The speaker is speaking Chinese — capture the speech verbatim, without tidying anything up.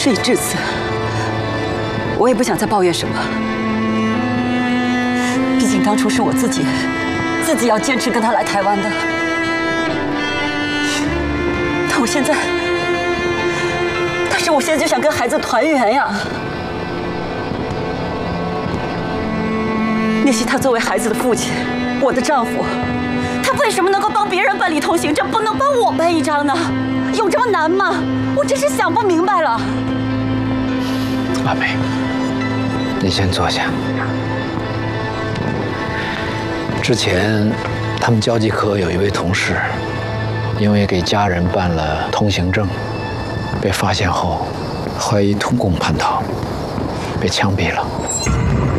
事已至此，我也不想再抱怨什么。毕竟当初是我自己，自己要坚持跟他来台湾的。但我现在，但是我现在就想跟孩子团圆呀。聂希他作为孩子的父亲，我的丈夫，他为什么能够帮别人办理通行证，不能帮我办一张呢？有这么难吗？我真是想不明白了。 阿梅，你先坐下。之前他们交际科有一位同事，因为给家人办了通行证，被发现后怀疑通共叛逃，被枪毙了。